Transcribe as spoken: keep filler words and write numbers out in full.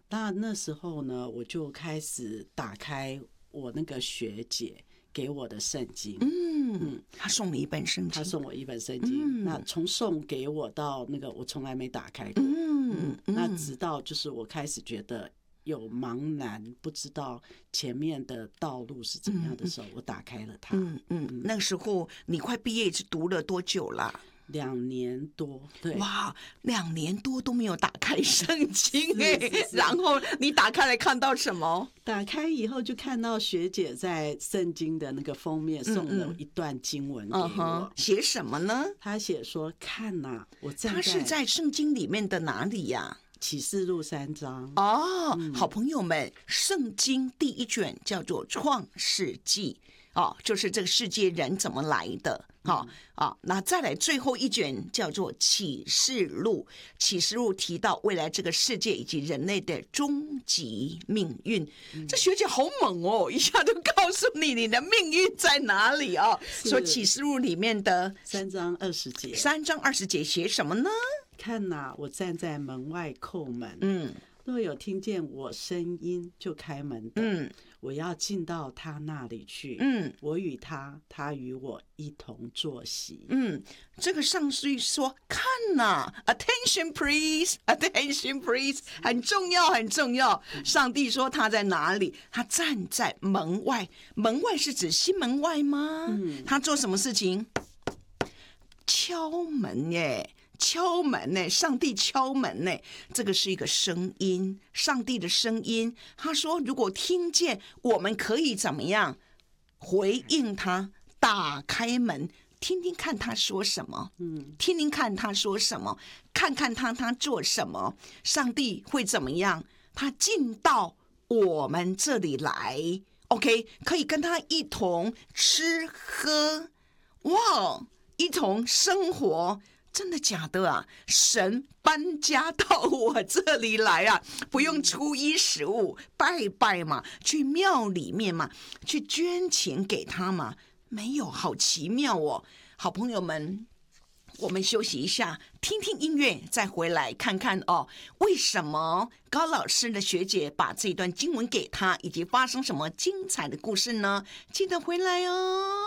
那那时候呢，我就开始打开我那个学姐给我的圣经。 嗯，他送你一本圣经， 他送我一本圣经。嗯、那从送给我到那个，我从来没打开过。 嗯，嗯那直到就是我开始觉得有茫然，不知道前面的道路是怎么样的时候，嗯、我打开了它。 嗯嗯，嗯那个时候你快毕业是读了多久啦？ 两年多，对， 哇，两年多都没有打开圣经哎，然后你打开来看到什么？ 打开以后就看到学姐在圣经的那个封面送了一段经文给我， 嗯嗯、写什么呢？ 她写说：“看呐、啊，我站在…… 她是在圣经里面的哪里呀、啊？” 启示录三章哦、嗯，好朋友们，圣经第一卷叫做创世纪。哦，就是这个世界人怎么来的，好、哦、啊，那再来最后一卷叫做启示录。启示录提到未来这个世界以及人类的终极命运。嗯、这学姐好猛哦，一下就告诉你你的命运在哪里啊、哦！说启示录里面的三章二十节， 三章二十节写什么呢？ 看呐、啊，我站在门外叩门， 嗯。 若有听见我声音，就开门的。嗯，我要进到他那里去。嗯，我与他，他与我一同坐席。 嗯，这个上句说看呐 ，attention please，attention please， 很重要，很重要。上帝说他在哪里？他站在门外。门外是指西门外吗？嗯，他做什么事情？敲门耶。敲门呢，上帝敲门呢，这个是一个声音，上帝的声音。他说，如果听见，我们可以怎么样回应他？打开门，听听看他说什么，嗯，听听看他说什么，看看他他做什么。上帝会怎么样？他进到我们这里来 ，OK， 可以跟他一同吃喝，哇，一同生活。真的假的啊？神搬家到我这里来啊，不用初一十五拜拜嘛，去庙里面嘛，去捐钱给他嘛，没有，好奇妙哦！好朋友们，我们休息一下，听听音乐，再回来看看哦，为什么高老师的学姐把这段经文给他，以及发生什么精彩的故事呢？记得回来哦。